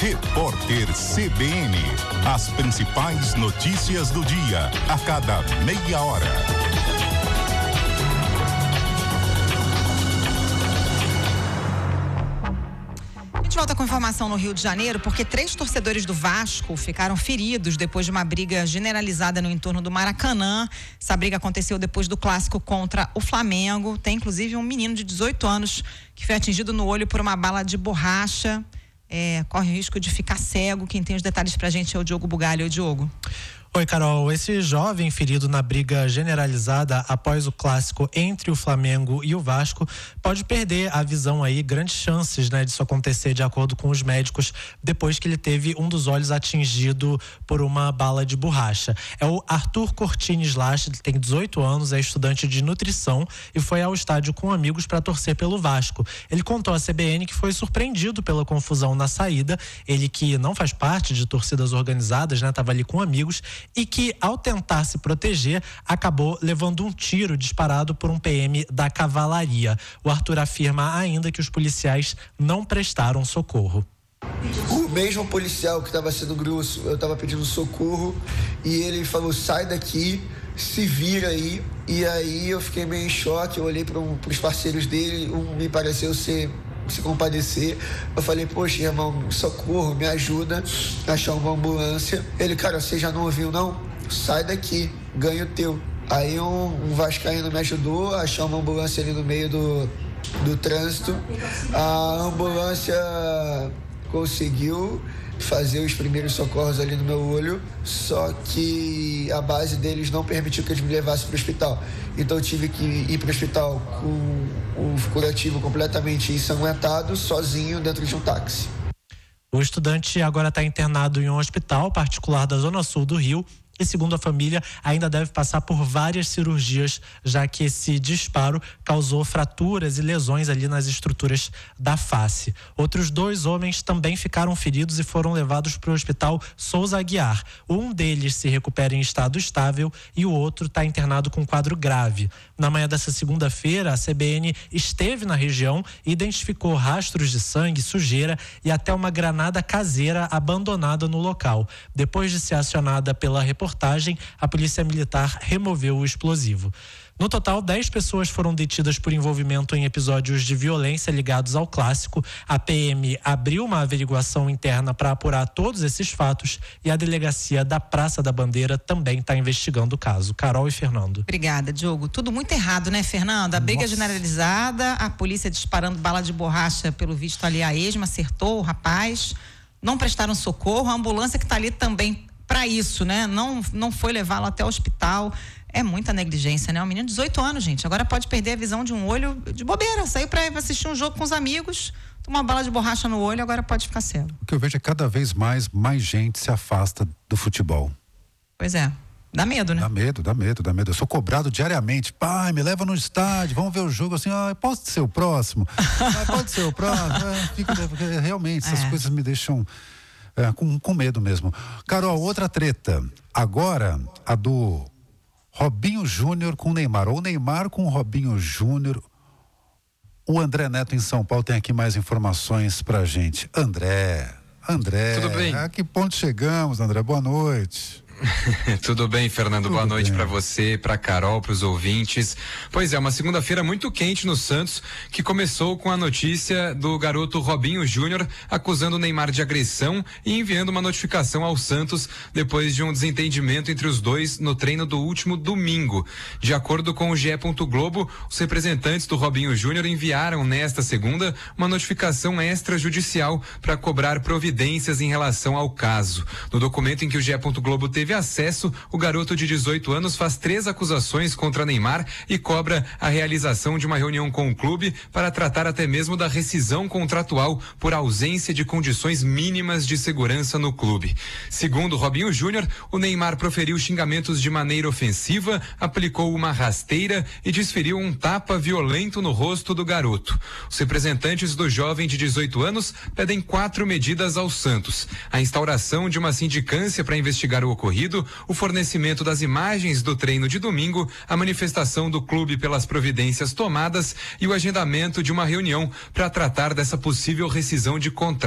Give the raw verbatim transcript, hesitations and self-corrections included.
Repórter C B N. As principais notícias do dia, a cada meia hora. A gente volta com informação no Rio de Janeiro, porque três torcedores do Vasco ficaram feridos depois de uma briga generalizada no entorno do Maracanã. Essa briga aconteceu depois do clássico contra o Flamengo. Tem inclusive um menino de dezoito anos que foi atingido no olho por uma bala de borracha. É, corre o risco de ficar cego. Quem tem os detalhes pra gente é o Diogo Bugalho. Oi, Diogo. Oi, Carol. Esse jovem ferido na briga generalizada após o clássico entre o Flamengo e o Vasco pode perder a visão aí, grandes chances, né, disso acontecer de acordo com os médicos, depois que ele teve um dos olhos atingido por uma bala de borracha. É o Arthur Cortines Slash, ele tem dezoito anos, é estudante de nutrição e foi ao estádio com amigos para torcer pelo Vasco. Ele contou à C B N que foi surpreendido pela confusão na saída, ele que não faz parte de torcidas organizadas, né, estava ali com amigos, e que, ao tentar se proteger, acabou levando um tiro disparado por um P M da cavalaria. O Arthur afirma ainda que os policiais não prestaram socorro. O mesmo policial que estava sendo grosso, eu estava pedindo socorro e ele falou: sai daqui, se vira aí. E aí eu fiquei meio em choque, eu olhei para um, os parceiros dele, um me pareceu ser se compadecer. Eu falei: poxa, irmão, socorro, me ajuda a achar uma ambulância. Ele: cara, você já não ouviu não? Sai daqui, ganha o teu. Aí um, um vascaíno me ajudou a achar uma ambulância ali no meio do, do trânsito. A ambulância conseguiu fazer os primeiros socorros ali no meu olho, só que a base deles não permitiu que eles me levassem para o hospital. Então eu tive que ir para o hospital com o curativo completamente ensanguentado, sozinho dentro de um táxi. O estudante agora está internado em um hospital particular da Zona Sul do Rio. E, segundo a família, ainda deve passar por várias cirurgias, já que esse disparo causou fraturas e lesões ali nas estruturas da face. Outros dois homens também ficaram feridos e foram levados para o hospital Souza Aguiar. Um deles se recupera em estado estável e o outro está internado com quadro grave. Na manhã dessa segunda-feira, a C B N esteve na região e identificou rastros de sangue, sujeira e até uma granada caseira abandonada no local. Depois de ser acionada pela reportagem, a Polícia Militar removeu o explosivo. No total, dez pessoas foram detidas por envolvimento em episódios de violência ligados ao clássico. A P M abriu uma averiguação interna para apurar todos esses fatos e a delegacia da Praça da Bandeira também está investigando o caso. Carol e Fernando. Obrigada, Diogo. Tudo muito errado, né, Fernando? A briga Nossa. generalizada, a polícia disparando bala de borracha, pelo visto ali a esma, acertou o rapaz, não prestaram socorro, a ambulância que está ali também para isso, né? Não, não foi levá-lo até o hospital. É muita negligência, né? Um menino de dezoito anos, gente, agora pode perder a visão de um olho de bobeira. Saiu para assistir um jogo com os amigos, tomou uma bala de borracha no olho, agora pode ficar cego. O que eu vejo é cada vez mais, mais gente se afasta do futebol. Pois é. Dá medo, né? Dá medo, dá medo, dá medo. Eu sou cobrado diariamente. Pai, me leva no estádio, vamos ver o jogo. Assim, ah, pode ser o próximo? Ah, pode ser o próximo? É, fica, porque realmente, essas é. coisas me deixam é, com, com medo mesmo. Carol, outra treta. Agora, a do Robinho Júnior com o Neymar. Ou o Neymar com o Robinho Júnior. O André Neto em São Paulo tem aqui mais informações pra gente. André, André. Tudo bem? A que ponto chegamos, André? Boa noite. Tudo bem, Fernando? Tudo Boa noite bem. para você, para Carol, para os ouvintes. Pois é, uma segunda-feira muito quente no Santos, que começou com a notícia do garoto Robinho Júnior acusando o Neymar de agressão e enviando uma notificação ao Santos depois de um desentendimento entre os dois no treino do último domingo. De acordo com o G E. Globo, os representantes do Robinho Júnior enviaram nesta segunda uma notificação extrajudicial para cobrar providências em relação ao caso. No documento em que o G E. Globo teve acesso, o garoto de dezoito anos faz três acusações contra Neymar e cobra a realização de uma reunião com o clube para tratar até mesmo da rescisão contratual por ausência de condições mínimas de segurança no clube. Segundo Robinho Júnior, o Neymar proferiu xingamentos de maneira ofensiva, aplicou uma rasteira e desferiu um tapa violento no rosto do garoto. Os representantes do jovem de dezoito anos pedem quatro medidas ao Santos: a instauração de uma sindicância para investigar o ocorrido, o fornecimento das imagens do treino de domingo, a manifestação do clube pelas providências tomadas e o agendamento de uma reunião para tratar dessa possível rescisão de contrato.